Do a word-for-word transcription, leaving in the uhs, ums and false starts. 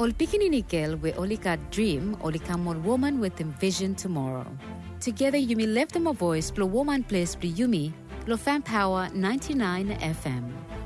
Ol pikinini girl we only got dream, only come one woman with a vision tomorrow. Together you may lift them a voice, blow woman place, blow Yumi, blow fan power ninety-nine F M.